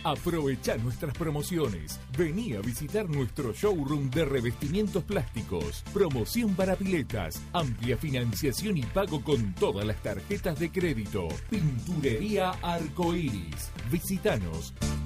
Aprovecha nuestras promociones. Vení a visitar nuestro showroom de revestimientos plásticos. Promoción para piletas. Amplia financiación y pago con todas las tarjetas de crédito. Pinturería Arcoiris. Visítanos.